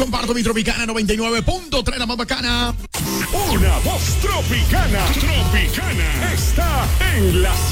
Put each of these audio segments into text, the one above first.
Comparto mi Tropicana 99.3, la más bacana. Una voz tropicana está en las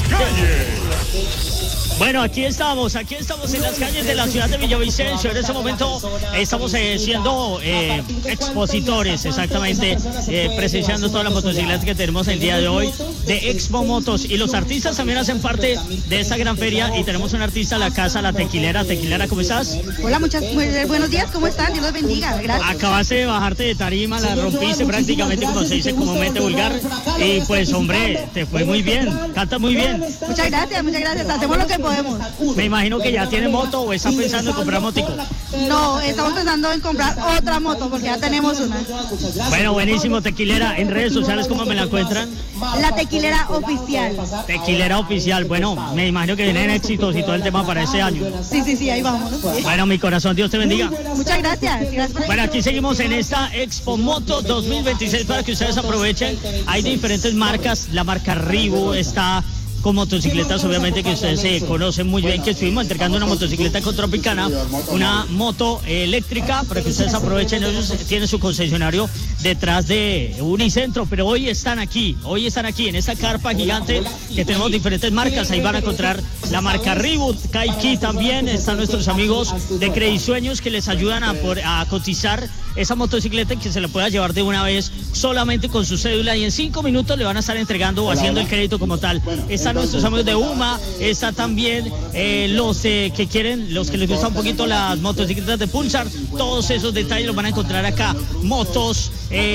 calles. Bueno, aquí estamos en las calles de la ciudad de Villavicencio. En este momento estamos siendo expositores, exactamente, presenciando todas las motocicletas que tenemos el día de hoy de Expo Motos. Y los artistas también hacen parte de esta gran feria. Y tenemos un artista en la casa, la Tequilera. Tequilera, ¿cómo estás? Hola, buenos días, ¿cómo están? Dios los bendiga, gracias. Acabaste de bajarte de tarima, la rompiste prácticamente, como se dice comúnmente vulgar. Y pues, hombre, te fue muy bien, canta muy bien. Muchas gracias, hacemos lo que podemos. Me imagino que ya tiene moto o está pensando en comprar motico. No, estamos pensando en comprar otra moto porque ya tenemos una. Bueno, buenísimo, Tequilera. En redes sociales, ¿cómo me la encuentran? La Tequilera Oficial. Tequilera Oficial. Bueno, me imagino que vienen éxitos y todo el tema para este año. Sí, ahí vamos. Bueno, mi corazón, Dios te bendiga. Muchas gracias. Bueno, aquí seguimos en esta Expo Moto 2026 para que ustedes aprovechen. Hay diferentes marcas. La marca Ribu está con motocicletas, obviamente, que ustedes se conocen muy bien, que estuvimos entregando una motocicleta con Tropicana, una moto eléctrica, para que ustedes aprovechen. Ellos tienen su concesionario detrás de Unicentro, pero hoy están aquí en esta carpa gigante que tenemos diferentes marcas. Ahí van a encontrar la marca Reboot, Kaiki también, están nuestros amigos de Credisueños que les ayudan a cotizar esa motocicleta y que se la pueda llevar de una vez solamente con su cédula, y en 5 minutos le van a estar entregando o haciendo el crédito como tal. Están nuestros amigos de UMA, está también los que les gusta un poquito las motocicletas de Pulsar. Todos esos detalles los van a encontrar acá. Motos,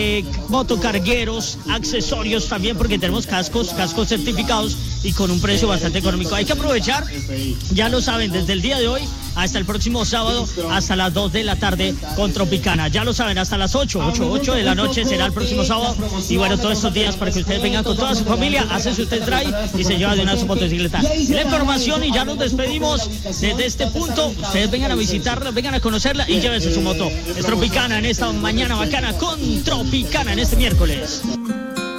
motocargueros, accesorios también, porque tenemos cascos certificados y con un precio bastante económico. Hay que aprovechar, ya lo saben, desde el día de hoy hasta el próximo sábado, hasta las 2 de la tarde con Tropicana. Ya lo saben, hasta las 8 de la noche será el próximo sábado. Y bueno, todos estos días para que ustedes vengan con toda su familia, hacen su test drive y se llevan de una su motocicleta. La información, y ya nos despedimos desde este punto. Ustedes vengan a visitarla, vengan a conocerla y llévense su moto. Es Tropicana en esta mañana bacana con Tropicana en este miércoles.